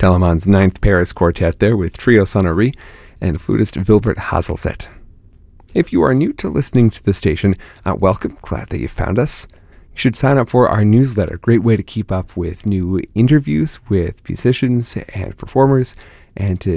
Telemann's Ninth Paris Quartet there with Trio Sonnerie and flutist Wilbert Hazelset. If you are new to listening to the station, welcome. Glad that you found us. You should sign up for our newsletter. Great way to keep up with new interviews with musicians and performers and to